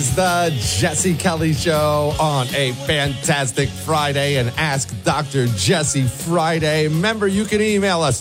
is the Jesse Kelly Show on a fantastic Friday and Ask Dr. Jesse Friday. Remember, you can email us,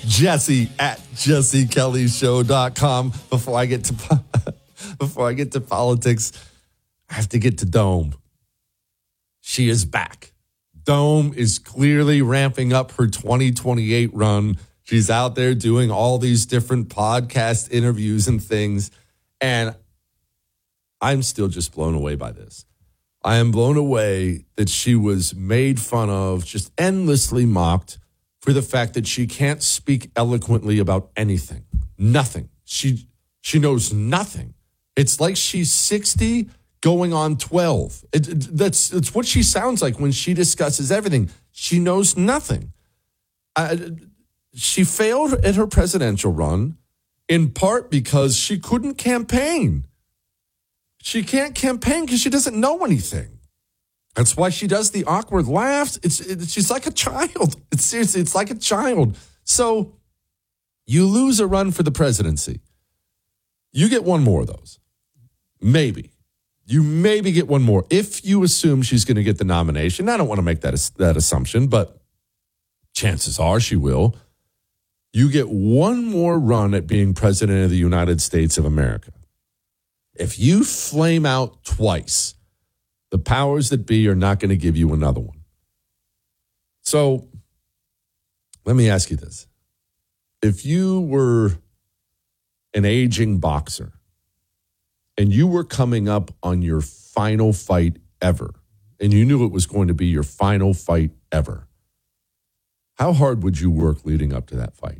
jesse@jessekellyshow.com. Before I get to politics, I have to get to Dome. She is back. Dome is clearly ramping up her 2028 run. She's out there doing all these different podcast interviews and things. And I'm still just blown away by this. I am blown away that she was made fun of, just endlessly mocked for the fact that she can't speak eloquently about anything. Nothing. She knows nothing. It's like she's 60 going on 12. It's what she sounds like when she discusses everything. She knows nothing. She failed at her presidential run in part because she couldn't campaign. She can't campaign because she doesn't know anything. That's why she does the awkward laughs. She's like a child. It's like a child. So you lose a run for the presidency. You get one more of those. Maybe. You maybe get one more if you assume she's going to get the nomination. I don't want to make that assumption, but chances are she will. You get one more run at being president of the United States of America. If you flame out twice, the powers that be are not going to give you another one. So let me ask you this. If you were an aging boxer and you were coming up on your final fight ever, and you knew it was going to be your final fight ever, how hard would you work leading up to that fight?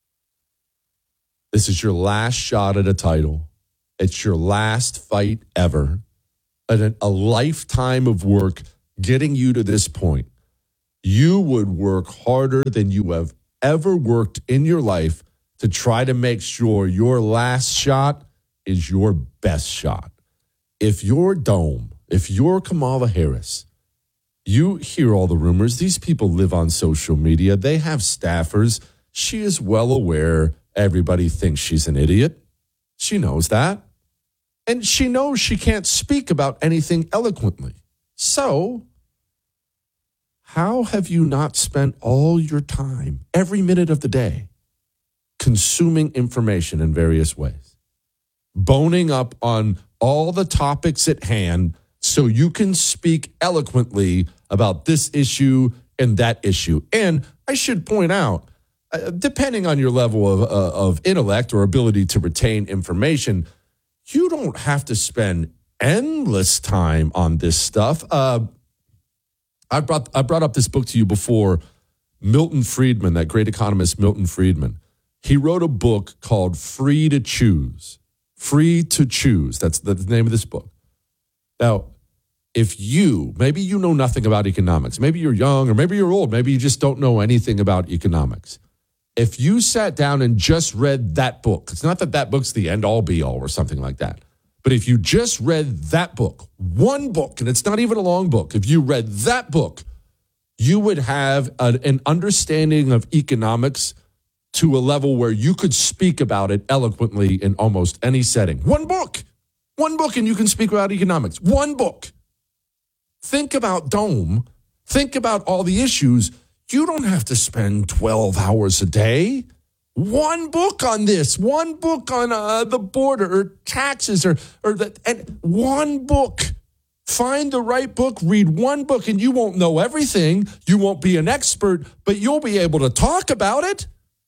This is your last shot at a title. It's your last fight ever. A lifetime of work getting you to this point. You would work harder than you have ever worked in your life to try to make sure your last shot is your best shot. If you're Dome, if you're Kamala Harris, you hear all the rumors. These people live on social media. They have staffers. She is well aware everybody thinks she's an idiot. She knows that. And she knows she can't speak about anything eloquently. So, how have you not spent all your time, every minute of the day, consuming information in various ways? Boning up on all the topics at hand so you can speak eloquently about this issue and that issue. And I should point out, depending on your level of intellect or ability to retain information, you don't have to spend endless time on this stuff. I brought up this book to you before. Milton Friedman, that great economist Milton Friedman, he wrote a book called Free to Choose. Free to Choose. That's the name of this book. Now, if maybe you know nothing about economics, maybe you're young or maybe you're old, maybe you just don't know anything about economics. If you sat down and just read that book, it's not that book's the end-all be-all or something like that, but if you just read that book, one book, and it's not even a long book, if you read that book, you would have an understanding of economics to a level where you could speak about it eloquently in almost any setting. One book, and you can speak about economics. One book. Think about Dome. Think about all the issues. You don't have to spend 12 hours a day. One book on this, one book on the border or taxes and one book. Find the right book, read one book, and you won't know everything. You won't be an expert, but you'll be able to talk about it.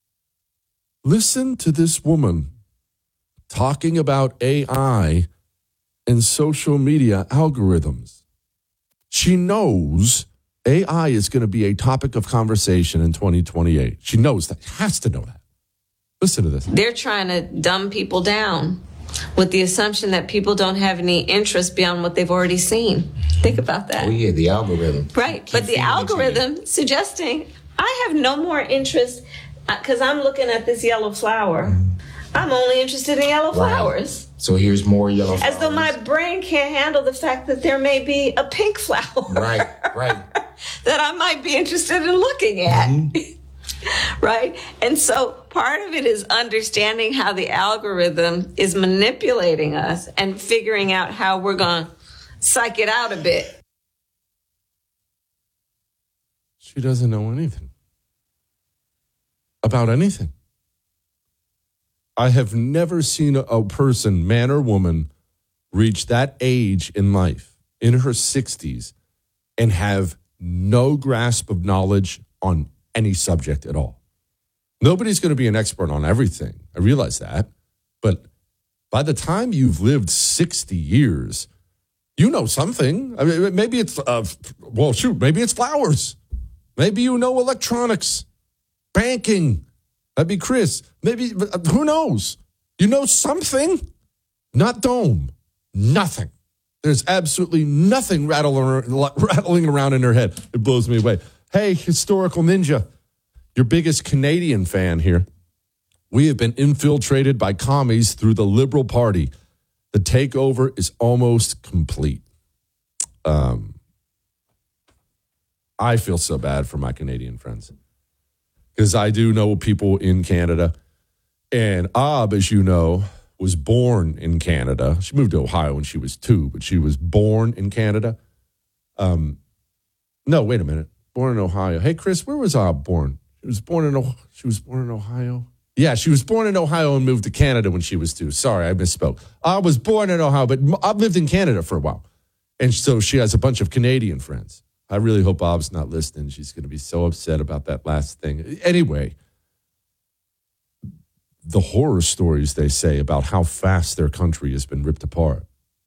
Listen to this woman talking about AI and social media algorithms. She knows AI is going to be a topic of conversation in 2028. She knows that. Has to know that. Listen to this. They're trying to dumb people down with the assumption that people don't have any interest beyond what they've already seen. Think about that. Oh, yeah, the algorithm. Right. But the algorithm suggesting I have no more interest because I'm looking at this yellow flower. I'm only interested in yellow flowers. So here's more yellow flowers. As though my brain can't handle the fact that there may be a pink flower. Right. That I might be interested in looking at. Mm-hmm. Right? And so part of it is understanding how the algorithm is manipulating us and figuring out how we're going to psych it out a bit. She doesn't know anything about anything. I have never seen a person, man or woman, reach that age in life, in her 60s, and have no grasp of knowledge on any subject at all. Nobody's going to be an expert on everything. I realize that. But by the time you've lived 60 years, you know something. I mean, maybe it's, maybe it's flowers. Maybe you know electronics, banking. That'd be Chris. Maybe, who knows? You know something? Not Dome. Nothing. There's absolutely nothing rattling around in her head. It blows me away. Hey, Historical Ninja, your biggest Canadian fan here. We have been infiltrated by commies through the Liberal Party. The takeover is almost complete. I feel so bad for my Canadian friends because I do know people in Canada. And Ab, as you know, was born in Canada. She moved to Ohio when she was 2, but she was born in Canada. No, wait a minute. Born in Ohio. Hey, Chris, where was Ab born? She was born in Ohio. Yeah, she was born in Ohio and moved to Canada when she was 2. Sorry, I misspoke. I was born in Ohio, but I've lived in Canada for a while. And so she has a bunch of Canadian friends. I really hope Bob's not listening. She's going to be so upset about that last thing. Anyway, the horror stories they say about how fast their country has been ripped apart.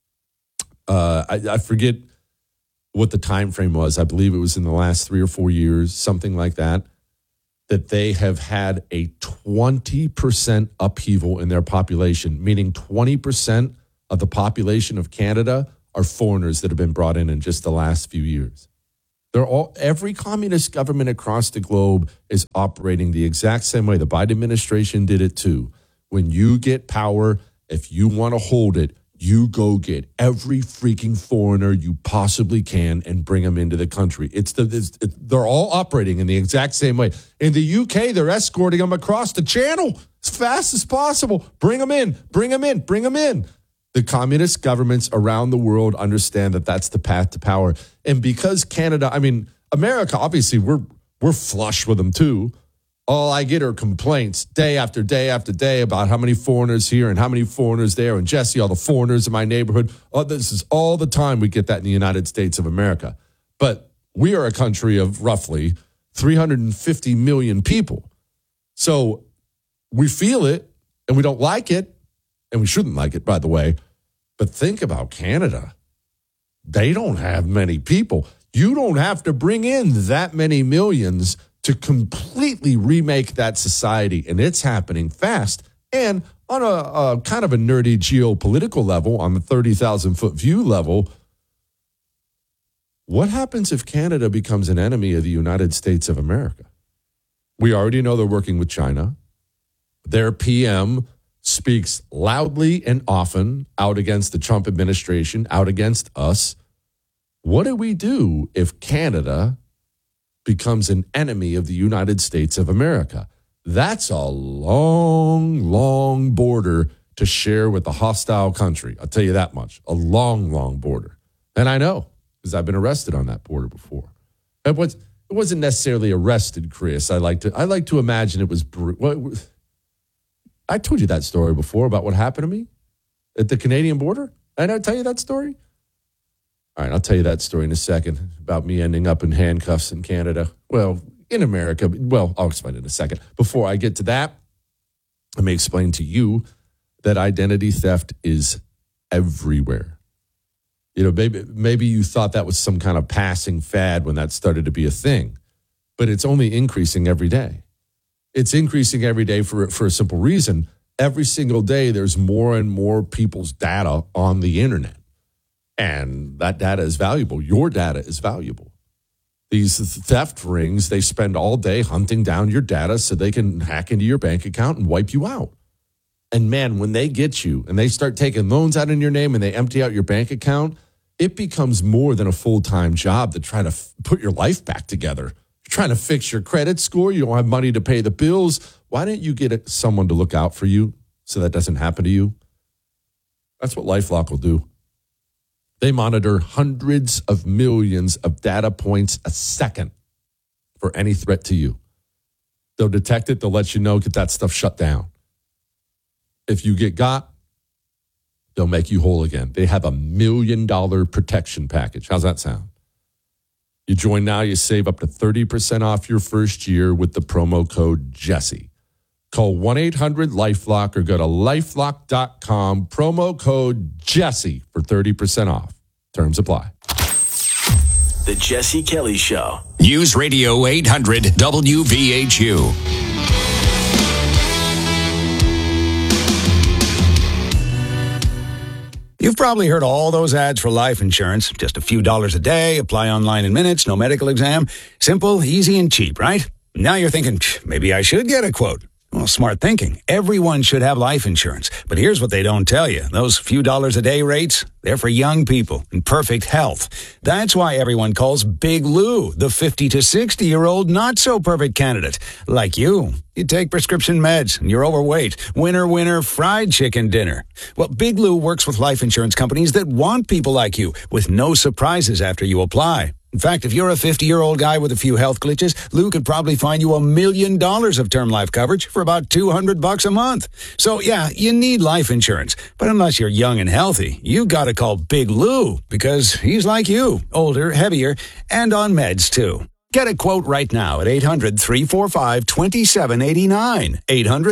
I forget what the time frame was. I believe it was in the last 3 or 4 years, something like that, that they have had a 20% upheaval in their population, meaning 20% of the population of Canada are foreigners that have been brought in just the last few years. Every communist government across the globe is operating the exact same way. The Biden administration did it too. When you get power, if you want to hold it, you go get every freaking foreigner you possibly can and bring them into the country. They're all operating in the exact same way. In the UK, they're escorting them across the channel as fast as possible. Bring them in, bring them in, bring them in. The communist governments around the world understand that that's the path to power. And because Canada, America, obviously, we're flush with them too. All I get are complaints day after day after day about how many foreigners here and how many foreigners there. And Jesse, all the foreigners in my neighborhood. Oh, this is all the time we get that in the United States of America. But we are a country of roughly 350 million people. So we feel it and we don't like it. And we shouldn't like it, by the way. But think about Canada. They don't have many people. You don't have to bring in that many millions to completely remake that society. And it's happening fast. And on a kind of a nerdy geopolitical level, on the 30,000-foot view level, what happens if Canada becomes an enemy of the United States of America? We already know they're working with China. Their PM speaks loudly and often out against the Trump administration, out against us. What do we do if Canada becomes an enemy of the United States of America? That's a long, long border to share with a hostile country. I'll tell you that much. A long, long border. And I know, because I've been arrested on that border before. It wasn't necessarily arrested, Chris. I like to imagine it was I told you that story before about what happened to me at the Canadian border. Did I tell you that story? All right, I'll tell you that story in a second about me ending up in handcuffs in Canada. Well, in America. Well, I'll explain it in a second. Before I get to that, let me explain to you that identity theft is everywhere. You know, maybe you thought that was some kind of passing fad when that started to be a thing, but it's only increasing every day. It's increasing every day for a simple reason. Every single day, there's more and more people's data on the internet. And that data is valuable. Your data is valuable. These theft rings, they spend all day hunting down your data so they can hack into your bank account and wipe you out. And man, when they get you and they start taking loans out in your name and they empty out your bank account, it becomes more than a full-time job to try to put your life back together. Trying to fix your credit score. You don't have money to pay the bills. Why don't you get someone to look out for you so that doesn't happen to you? That's what LifeLock will do. They monitor hundreds of millions of data points a second for any threat to you. They'll detect it. They'll let you know, get that stuff shut down. If you get got, they'll make you whole again. They have $1 million protection package. How's that sound? You join now, you save up to 30% off your first year with the promo code Jesse. Call 1-800-LifeLock or go to LifeLock.com, promo code Jesse for 30% off. Terms apply. The Jesse Kelly Show. News Radio 800 WVHU. You've probably heard all those ads for life insurance. Just a few dollars a day, apply online in minutes, no medical exam. Simple, easy, and cheap, right? Now you're thinking, maybe I should get a quote. Well, smart thinking. Everyone should have life insurance. But here's what they don't tell you. Those few dollars a day rates, they're for young people in perfect health. That's why everyone calls Big Lou the 50 to 60-year-old not-so-perfect candidate. Like you. You take prescription meds and you're overweight. Winner, fried chicken dinner. Well, Big Lou works with life insurance companies that want people like you with no surprises after you apply. In fact, if you're a 50-year-old guy with a few health glitches, Lou could probably find you $1 million of term life coverage for about $200 a month. So, yeah, you need life insurance. But unless you're young and healthy, you gotta call Big Lou because he's like you, older, heavier, and on meds, too. Get a quote right now at 800-345-2789.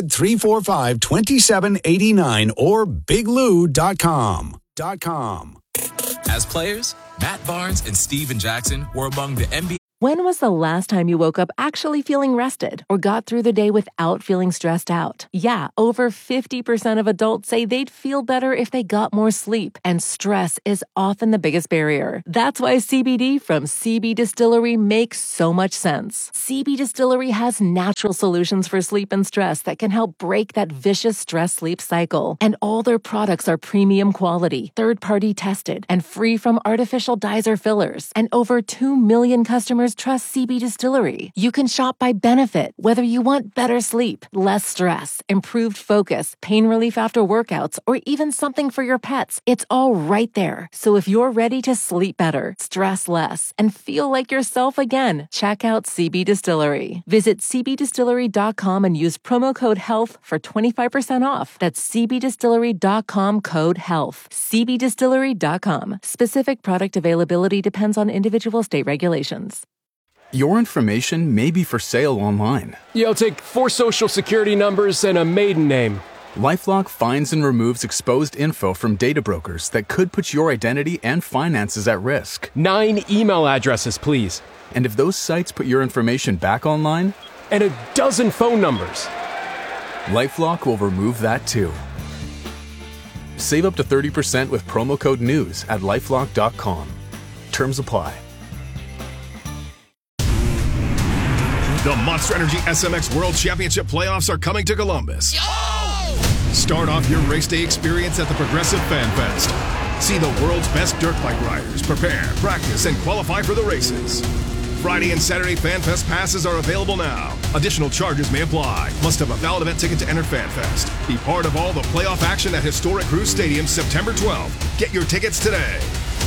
800-345-2789 or biglou.com. As players, Matt Barnes and Steven Jackson were among the NBA. When was the last time you woke up actually feeling rested or got through the day without feeling stressed out? Yeah, over 50% of adults say they'd feel better if they got more sleep, and stress is often the biggest barrier. That's why CBD from CB Distillery makes so much sense. CB Distillery has natural solutions for sleep and stress that can help break that vicious stress-sleep cycle. And all their products are premium quality, third-party tested, and free from artificial dyes or fillers. And over 2 million customers trust CB Distillery. You can shop by benefit, whether you want better sleep, less stress, improved focus, pain relief after workouts, or even something for your pets. It's all right there. So if you're ready to sleep better, stress less, and feel like yourself again, check out CB Distillery. Visit cbdistillery.com and use promo code HEALTH for 25% off. That's cbdistillery.com code HEALTH. cbdistillery.com. Specific product availability depends on individual state regulations. Your information may be for sale online. I'll take 4 social security numbers and a maiden name. LifeLock finds and removes exposed info from data brokers that could put your identity and finances at risk. 9 email addresses, please. And if those sites put your information back online? And a dozen phone numbers. LifeLock will remove that too. Save up to 30% with promo code NEWS at LifeLock.com. Terms apply. The Monster Energy SMX World Championship playoffs are coming to Columbus. Start off your race day experience at the Progressive Fan Fest. See the world's best dirt bike riders prepare, practice, and qualify for the races. Friday and Saturday Fan Fest passes are available now. Additional charges may apply. Must have a valid event ticket to enter Fan Fest. Be part of all the playoff action at Historic Cruise Stadium September 12th. Get your tickets today.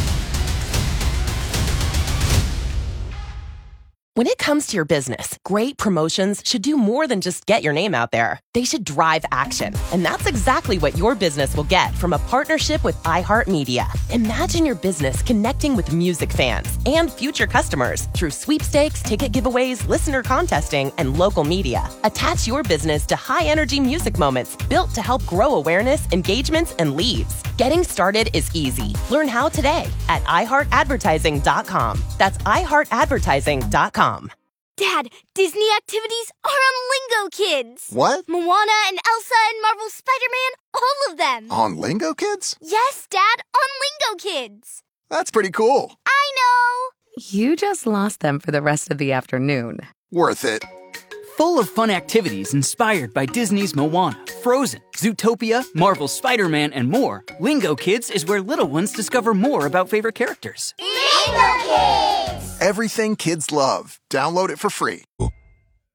When it comes to your business, great promotions should do more than just get your name out there. They should drive action. And that's exactly what your business will get from a partnership with iHeartMedia. Imagine your business connecting with music fans and future customers through sweepstakes, ticket giveaways, listener contesting, and local media. Attach your business to high-energy music moments built to help grow awareness, engagements, and leads. Getting started is easy. Learn how today at iHeartAdvertising.com. That's iHeartAdvertising.com. Dad, Disney activities are on Lingo Kids. What? Moana and Elsa and Marvel's Spider-Man, all of them. On Lingo Kids? Yes, Dad, on Lingo Kids. That's pretty cool. I know. You just lost them for the rest of the afternoon. Worth it. Full of fun activities inspired by Disney's Moana, Frozen, Zootopia, Marvel's Spider-Man, and more, Lingo Kids is where little ones discover more about favorite characters. Lingo Kids! Everything kids love. Download it for free.